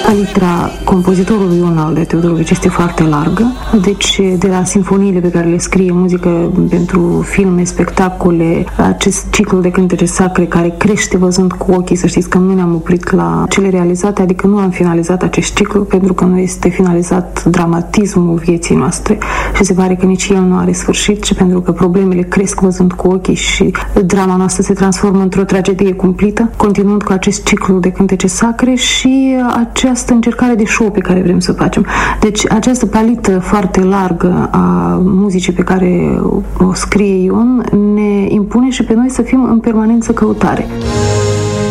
Palitra compozitorului Ion Aldea Teodorovici este foarte largă, deci de la sinfoniile pe care le scrie, muzică pentru filme, spectacole, acest ciclu de cântece sacre care crește văzând cu ochii, să știți că nu ne-am oprit la cele realizate, adică nu am finalizat acest ciclu pentru că nu este finalizat dramatismul vieții noastre și se pare că nici el nu are sfârșit și pentru că problemele cresc văzând cu ochii și drama noastră se transformă într-o tragedie cumplită, continuând cu acest ciclu de cântece sacre și această încercare de show pe care vrem să o facem. Deci această palită foarte largă a muzicii pe care o scrie Ion ne impune și pe noi să fim în permanență căutare.